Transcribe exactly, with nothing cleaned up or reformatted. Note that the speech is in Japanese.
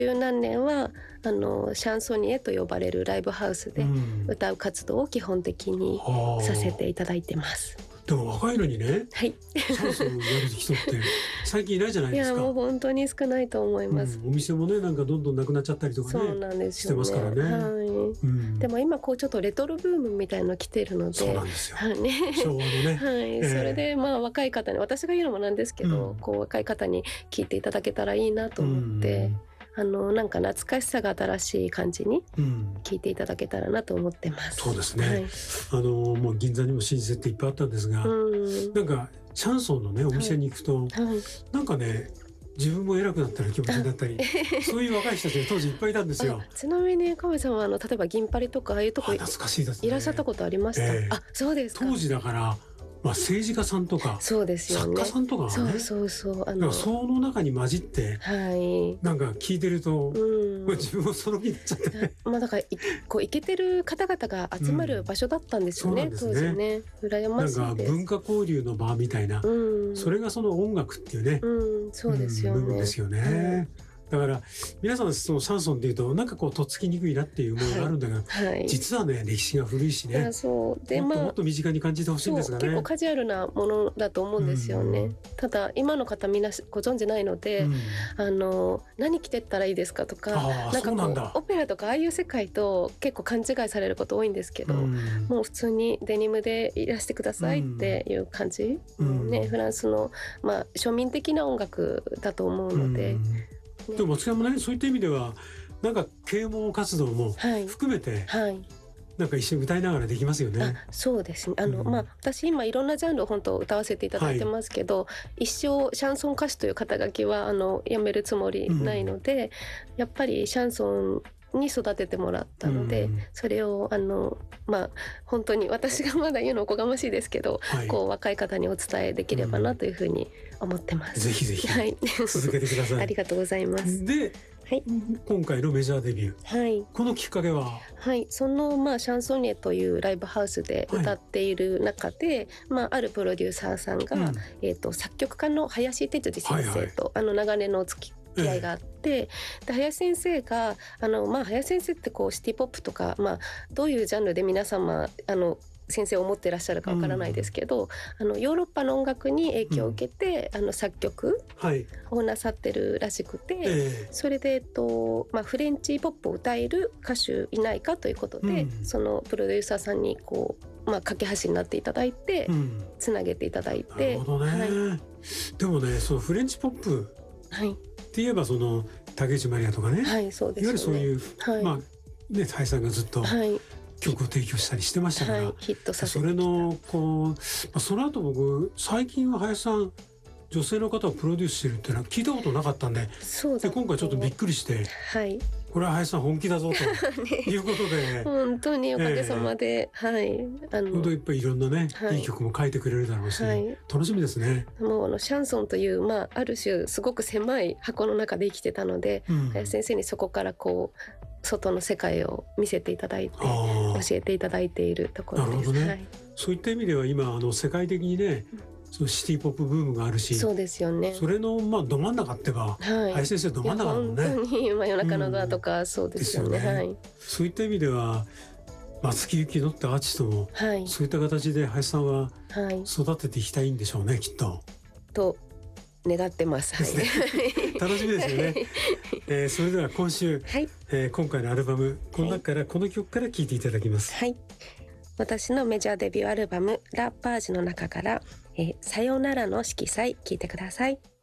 十何年はあのシャンソニエと呼ばれるライブハウスで歌う活動を基本的にさせていただいてます。 でも若いのにね、 はい、 シャンソンをやる人って最近いないじゃないですか。 いやもう本当に少ないと思います、 うん、お店もねなんかどんどんなくなっちゃったりとかね、 そうなんですよね、 してますからね、 はい、うん、でも今こうちょっとレトロブームみたいの来てるので、 そうなんですよ、 はいね、 昭和のね、 はい、 えー、 それでまあ若い方に、私が言うのもなんですけど、うん、こう若い方に聞いていただけたらいいなと思って、うんあのなんか懐かしさが新しい感じに聞いていただけたらなと思ってます、 うん、そうですね、はい、あのもう銀座にも老舗っていっぱいあったんですが、うん、なんかシャンソンのねお店に行くと、はいはい、なんかね自分も偉くなったような気持ちになったりそういう若い人たちが当時いっぱいいたんですよ。 ちなみに川辺さんはあの例えば銀パリとかああいうとこ懐かしいですね、 いらっしゃったことありました、えー、あそうですか。 当時だからまあ、政治家さんとかそうですよ、ね、 作家さんとかがね、 そうそうそう、あのその中に混じって、はい、なんか聞いてると、うんまあ、自分もその気になっちゃって、 まあ、だからこうイケてる方々が集まる場所だったんですよね、うん、当時ね。羨ましいです。 なんか文化交流の場みたいな、うん、それがその音楽っていうね、 うん、そうですよね、 うん、部分ですよね、うんだから皆さんそのシャンソンっていうとなんかこうとっつきにくいなっていう思いがあるんだが、はいはい、実はね歴史が古いしね、いやそうで、まあ、もっともっと身近に感じてほしいんですがね。 結構カジュアルなものだと思うんですよね、うん、ただ今の方みんなご存じないので、うん、あの何着てったらいいですかとか、なんかこうなんだオペラとかああいう世界と結構勘違いされること多いんですけど、うん、もう普通にデニムでいらしてくださいっていう感じ、うんね、フランスの、まあ、庶民的な音楽だと思うので、うんね、でも松山もねそういった意味ではなんか啓蒙活動も含めて、はいはい、なんか一緒に歌いながらできますよね。 あそうですねあの、うんまあ、私今いろんなジャンルを本当歌わせていただいてますけど、はい、一生シャンソン歌手という肩書きはあのやめるつもりないので、うん、やっぱりシャンソンに育ててもらったので、うん、それをあのまあ本当に私がまだ言うのおこがましいですけど、はい、こう若い方にお伝えできればなというふうに思ってます、 うん、ぜひぜひ、はい、続けてくださいありがとうございます。 で、はい、今回のメジャーデビュー、はい、このきっかけははいその、まあ、シャンソニエというライブハウスで歌っている中で、はいまあ、あるプロデューサーさんが、うんえー、と作曲家の林哲司先生と、はいはい、あの長年の付き気合があって、えー、で林先生があの、まあ、林先生ってこうシティポップとか、まあ、どういうジャンルで皆様あの先生を思ってらっしゃるかわからないですけど、うん、あのヨーロッパの音楽に影響を受けて、うん、あの作曲をなさってるらしくて、はいえー、それで、えっとまあ、フレンチポップを歌える歌手いないかということで、うん、そのプロデューサーさんにこう、まあ、架け橋になっていただいて、うん、つなげていただいて。 なるほどね、はい、でもねそのフレンチポップ、はいって言えばその竹内まりやとかね、はい、そうですよね、いわゆるそういう、はい、まあね林さんがずっと曲を提供したりしてましたから、はい、ヒットさせてきた。それのこう、まあ、その後僕最近は林さん女性の方をプロデュースしてるっていうのは聞いたことなかったんで、そうで今回ちょっとびっくりして、はい、これは林さん本気だぞということで本当におかげさまで、えー、はいあの本当やっぱりいろんなね、はい、いい曲も書いてくれるだろうし、はい、楽しみですね。 もうあのシャンソンという、まあ、ある種すごく狭い箱の中で生きてたので、うん、林先生にそこからこう外の世界を見せていただいて教えていただいているところです。なるほどね、はい、 そういった意味では今あの世界的にね、うんそのシティポップブームがあるし、 そうですよね。 それのまあど真ん中ってば、はい、林先生ど真ん中だもんね。 本当に真夜中のドアとか、うん、そうですよね。ですよね、はい、 そういった意味では松木由紀乃ってアーティストも、はい、そういった形で林さんは育てていきたいんでしょうね、きっと。 と願ってます。はい、 楽しみですよね。えー、それでは今週、はいえー、今回のアルバムこの中から、はい、この曲から聴いていただきます。 はい。私のメジャーデビューアルバムラ・パージュの中から、えー、さよならの色彩聴いてください。